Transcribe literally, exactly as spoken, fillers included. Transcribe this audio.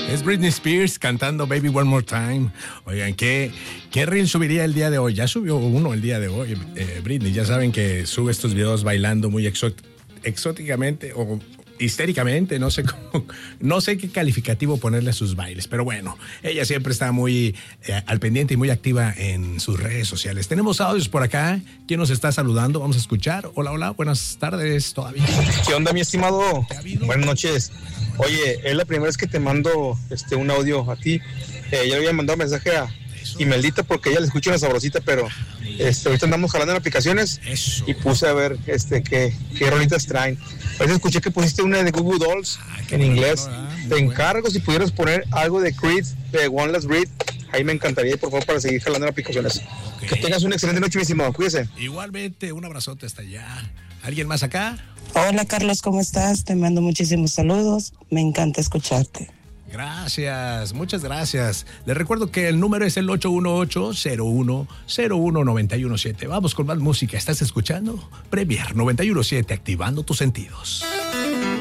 Es Britney Spears cantando Baby One More Time. Oigan, ¿qué, qué reel subiría el día de hoy? Ya subió uno el día de hoy, eh, Britney. Ya saben que sube estos videos bailando muy exót- exóticamente o histéricamente, no sé cómo, no sé qué calificativo ponerle a sus bailes, pero bueno, ella siempre está muy eh, al pendiente y muy activa en sus redes sociales. Tenemos audios por acá. ¿Quién nos está saludando? Vamos a escuchar. Hola, hola, buenas tardes todavía. ¿Qué onda, mi estimado? Buenas noches. Oye, es la primera vez que te mando este un audio a ti. Eh, ya había mandado mensaje a Imeldita porque ella le escucha una sabrosita, pero este, ahorita andamos jalando en aplicaciones. Eso. Y puse a ver este qué, qué rolitas traen. Ahorita escuché que pusiste una de Google Dolls Ah, qué en bueno, inglés. ¿verdad? Muy Te bueno. encargo si pudieras poner algo de Creed, de One Last Breath. Ahí me encantaría, por favor, para seguir jalando en aplicaciones. Ok. Que tengas una excelente noche, mi estimado. Cuídese. Igualmente, un abrazote hasta allá. ¿Alguien más acá? Hola Carlos, ¿cómo estás? Te mando muchísimos saludos. Me encanta escucharte. Gracias, muchas gracias. Les recuerdo que el número es el ocho uno ocho, cero uno cero uno, nueve uno siete. Vamos con más música. ¿Estás escuchando? Premier noventa y uno punto siete, activando tus sentidos.